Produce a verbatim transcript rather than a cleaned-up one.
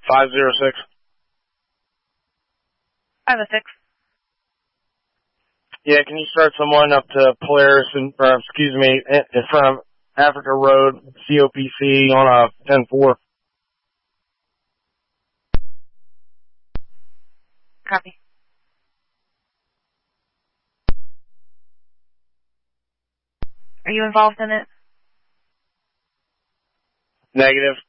five zero six. five oh six. Yeah, can you start someone up to Polaris and, or, excuse me, in front of Africa Road, C O P C on a ten four. Copy. Are you involved in it? Negative.